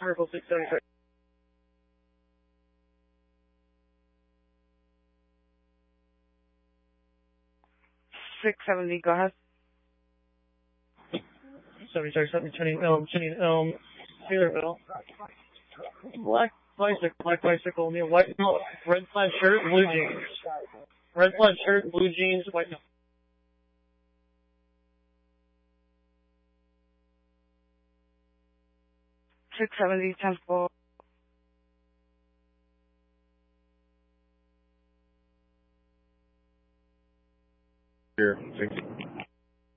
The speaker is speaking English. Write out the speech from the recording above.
Purple 676. 670, go ahead. 70, turning Elm, Taylorville. Black bicycle, near white, no, red plaid shirt, blue jeans. Red plaid shirt, blue jeans, white, no. 670, 10-4. Here, thank you.